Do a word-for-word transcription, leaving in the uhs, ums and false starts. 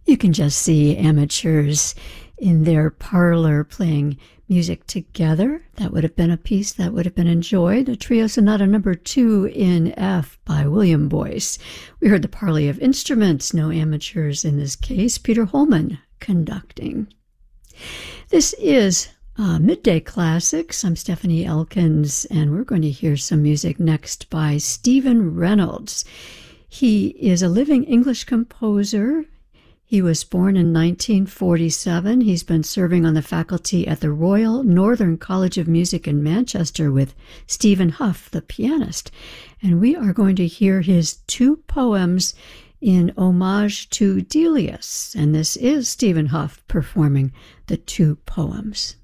You can just see amateurs in their parlor playing music together. That would have been a piece that would have been enjoyed. A Trio Sonata number two in F by William Boyce. We heard the parley of instruments, no amateurs in this case. Peter Holman conducting. This is uh, Midday Classics. I'm Stephanie Elkins, and we're going to hear some music next by Stephen Reynolds. He is a living English composer. He was born in nineteen forty-seven. He's been serving on the faculty at the Royal Northern College of Music in Manchester with Stephen Hough, the pianist. And we are going to hear his two poems in homage to Delius. And this is Stephen Hough performing the two poems.